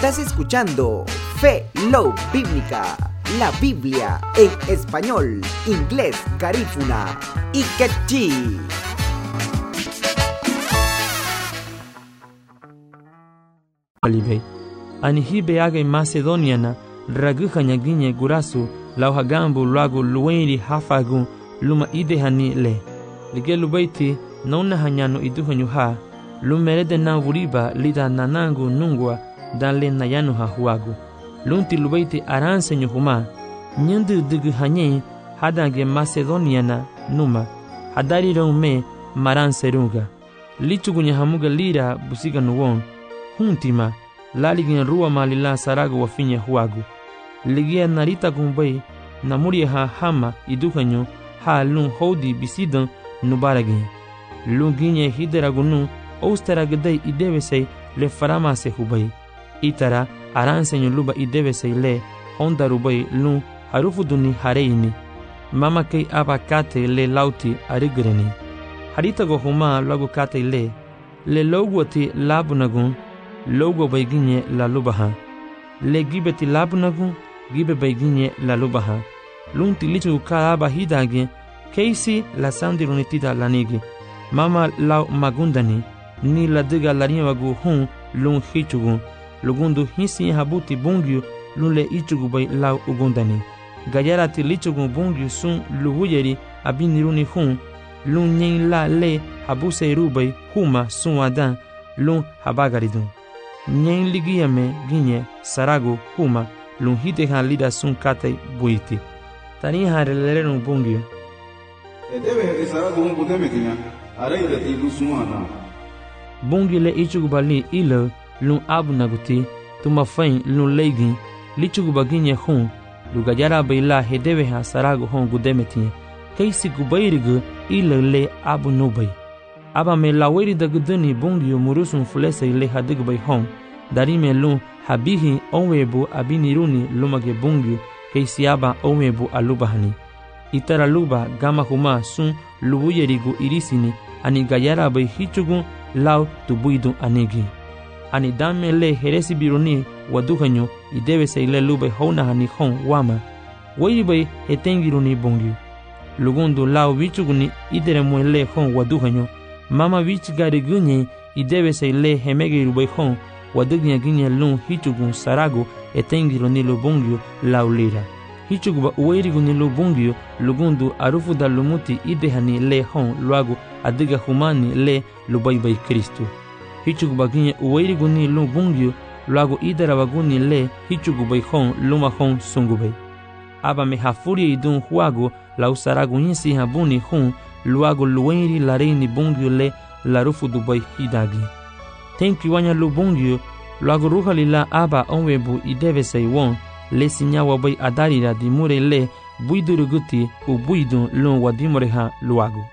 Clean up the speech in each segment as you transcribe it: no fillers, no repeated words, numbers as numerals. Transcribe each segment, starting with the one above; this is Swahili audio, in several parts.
Estás escuchando Fe Love Bíblica, la Biblia en español, inglés, garífuna y quechí. Ani hibe aga Macedoniana raguhanya ginye gurasu lauhagambu lagu luenri hafagu luma idehani le lige lubaiti nona hanyano iduhanyu ha lumerede na wuriba lida nanangu nungwa dan le nayanu ha huagu lunti lubaiti aranse nyuhuma nyandu dugu hanye hadange Macedoniana numa hadari raume maranse runga lichugunya hamuga lira busiga nuwon huntima laligin ruwa malila sarago wafinya huagu ligia narita gumbai namuria ha hama iduhanyo ha lun hodi bisidan nubaragin lunginye hideragunu ousteragadai idevesei le faramase hubai itara aransenyo luba idevesei le honda rubai lun harufuduni hareini mama kei abakate le lauti arigreni haritago huma lagu kate le logwati labunagun logo baiginye la lubaha le gibeti labunagun gibe baiginye la lubaha lunti lichu kaaba hidage keisi la sandirunitida lanigi mama lau magundani ni la diga lariwagu hun lun hichugu lugundu hisi habuti bungyu lun le ichugu bai lau ugundani gayarati lichugu bungyu sun luhuyeri abiniruni hun lun nyen la le habuse rubai huma sun adan lun habagaridun nyen ligiyame ginye sarago huma lun hitehan lida sun kate buiti tani harellerun bungyu edebe sarago un budemekinya araida ti lusumana bungyu le ichugubali ilo lun abunaguti tumafain lun leigin lichugubaginye hun lugajara baila hedebe ha sarago hon gudemeti keisi gubairigu ilo le abunubai aba me laweri daguduni bungyu murusun fulese le hadigbai hon darime lun habihi onwebu abiniruni lumage bungyu keisi aba onwebu alubahani itara luba gama huma sun lubuyerigu irisini ani gayara bai hichugun lau tubuidu anegi ani dame le heresi biruni waduhanyo idevese ile lube hona hani hon wama wairi bai hetengiruni bungyu lugundu lau wichuguni idere muele hon waduhanyo mama wich gari gunye idevese ile hemegiru bai hon wadugnya ginye lun hichugun sarago etengiruni lubungyu lau lira hichuguba uwairiguni lubungyu lugundu arufu da lumuti idehani le hon luagu adiga humani le lubaibai Kristu hichuguba ginye uwairiguni lubungyu luagu idarawaguni le hichugubai hon luma hon sungubai aba me hafuria idun huagu lau saragu insi habuni hun luagu luenri lareini bungyu le larufu dubai hidagi tenki wanya lubungyu luagu ruhalila aba onwebu idevesei won le sinyawa bai adarira dimure le buiduruguti ubuidun lun wadimureha luagu.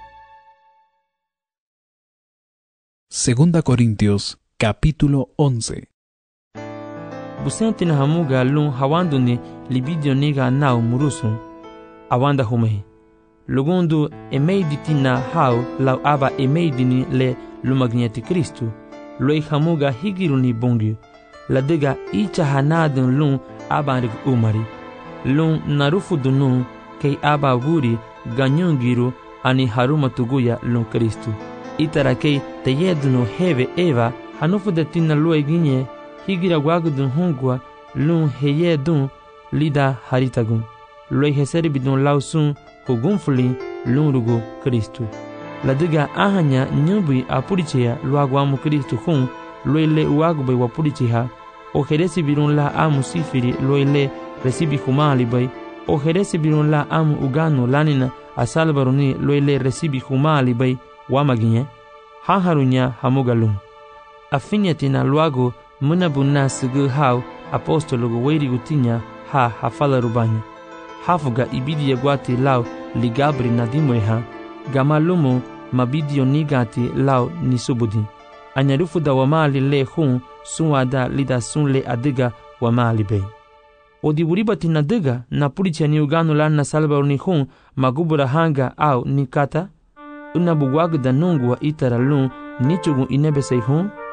Segunda Corintios, capítulo 11. Busentina hamuga lun hawanduni libidio niga nau murusun awanda humehi lugundu emeiditina hau lau aba emeidini le lumagneti Kristu loi hamuga higiruni bungyu ladiga icha hanadun lun abanrig umari lun narufudunu kei aba wuri ganyungiru ani haruma tuguya lun Kristu itara kei teyedunu heve eva hanufudetina lue ginye higira wagudun hungwa lun heyedun lida haritagun loi heseribidun lausun hugunfuli lun rugu Kristu ladiga ahanya nyubui apuricheya luaguamu Kristu hun loi le uagubay wapuricheha o heresi birun la amu sifiri loile resibi humali bai o heresi birun la amu ugano lanina asalbaruni loile resibi humali bai wamaginye haharunya hamugalum afinyatina luago munabuna sigu hau apostologo weiri gutinya ha hafala rubanya hafuga ibidi yagwati lau ligabri nadimweha gamalumu mabidio nigati lau nisubudi anyarufu da wamali le hun suwada lida sunle adiga wamali bei odibulibati nadiga na pulicha ni ugano lana salbaruni hun magubura hanga au nikata unabuwagda nungwa itara lun nichugu inebesei hun